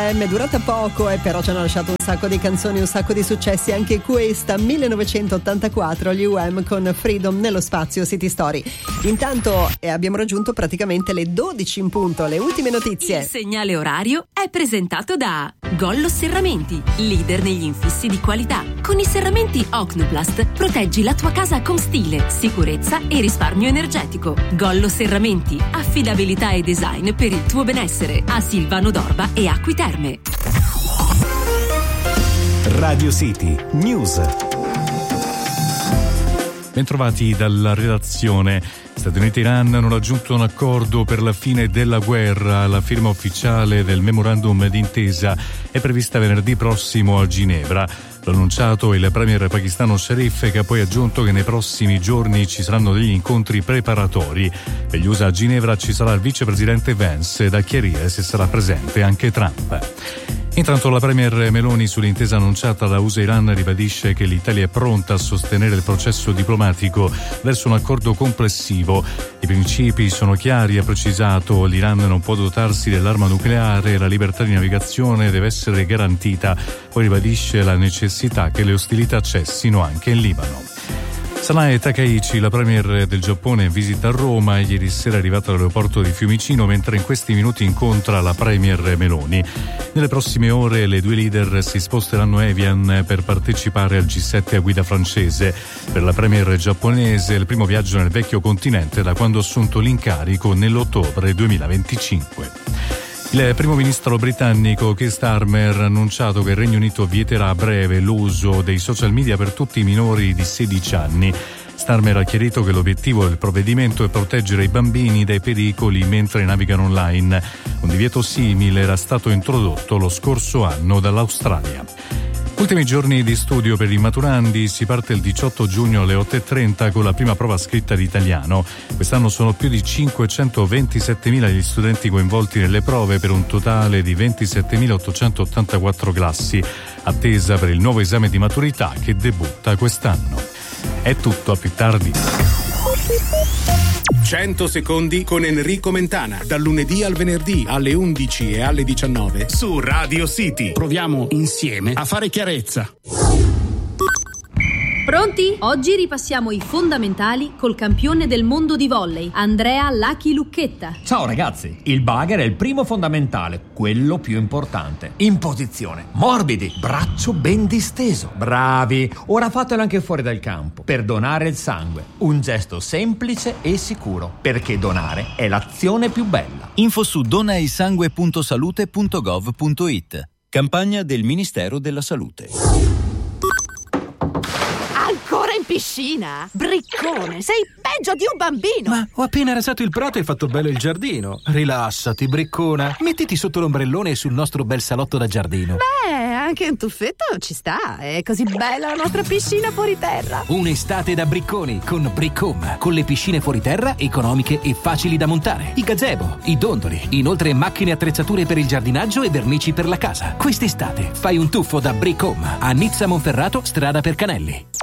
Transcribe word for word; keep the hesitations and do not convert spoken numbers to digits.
È durata poco e però ci hanno lasciato un sacco di canzoni, un sacco di successi, anche questa millenovecentottantaquattro, gli U M con Freedom nello spazio City Story. Intanto eh, abbiamo raggiunto praticamente le dodici in punto, le ultime notizie. Il segnale orario è presentato da Gollo Serramenti, leader negli infissi di qualità. Con i serramenti Ocnoplast proteggi la tua casa con stile, sicurezza e risparmio energetico. Gollo Serramenti, affidabilità e design per il tuo benessere. A Silvano d'Orba e Acqui Terme. Radio City News. Bentrovati dalla redazione. Stati Uniti e Iran hanno raggiunto un accordo per la fine della guerra. La firma ufficiale del memorandum d'intesa è prevista venerdì prossimo a Ginevra. L'ha annunciato il premier pakistano Sharif, che ha poi aggiunto che nei prossimi giorni ci saranno degli incontri preparatori. Per gli U S A a Ginevra ci sarà il vicepresidente Vance, da chiarire se sarà presente anche Trump. Intanto la premier Meloni, sull'intesa annunciata da U S A e Iran, ribadisce che l'Italia è pronta a sostenere il processo diplomatico verso un accordo complessivo. I principi sono chiari, ha precisato: l'Iran non può dotarsi dell'arma nucleare e la libertà di navigazione deve essere garantita. Poi ribadisce la necessità che le ostilità cessino anche in Libano. Sanae Takaichi, la premier del Giappone, in visita a Roma. Ieri sera è arrivata all'aeroporto di Fiumicino, mentre in questi minuti incontra la premier Meloni. Nelle prossime ore le due leader si sposteranno a Evian per partecipare al G sette a guida francese. Per la premier giapponese il primo viaggio nel vecchio continente da quando ha assunto l'incarico nell'ottobre duemilaventicinque. Il primo ministro britannico Keir Starmer ha annunciato che il Regno Unito vieterà a breve l'uso dei social media per tutti i minori di sedici anni. Starmer ha chiarito che l'obiettivo del provvedimento è proteggere i bambini dai pericoli mentre navigano online. Un divieto simile era stato introdotto lo scorso anno dall'Australia. Ultimi giorni di studio per i maturandi. Si parte il diciotto giugno alle otto e trenta con la prima prova scritta di italiano. Quest'anno sono più di cinquecentoventisettemila gli studenti coinvolti nelle prove, per un totale di ventisettemilaottocentottantaquattro classi. Attesa per il nuovo esame di maturità che debutta quest'anno. È tutto, a più tardi. cento secondi con Enrico Mentana, dal lunedì al venerdì alle undici e alle diciannove su Radio City. Proviamo insieme a fare chiarezza. Pronti? Oggi ripassiamo i fondamentali col campione del mondo di volley, Andrea Lucky Lucchetta. Ciao ragazzi, il bugger è il primo fondamentale, quello più importante. In posizione, morbidi, braccio ben disteso. Bravi, ora fatelo anche fuori dal campo, per donare il sangue. Un gesto semplice e sicuro, perché donare è l'azione più bella. Info su donaisangue punto salute punto gov punto it. Campagna del Ministero della Salute. Ancora in piscina? Briccone, sei peggio di un bambino. Ma ho appena rasato il prato e fatto bello il giardino. Rilassati, briccona. Mettiti sotto l'ombrellone sul nostro bel salotto da giardino. Beh, anche un tuffetto ci sta. È così bella la nostra piscina fuori terra. Un'estate da bricconi con Briccom. Con le piscine fuori terra economiche e facili da montare. I gazebo, i dondoli. Inoltre macchine e attrezzature per il giardinaggio e vernici per la casa. Quest'estate fai un tuffo da Briccom. A Nizza Monferrato, strada per Canelli.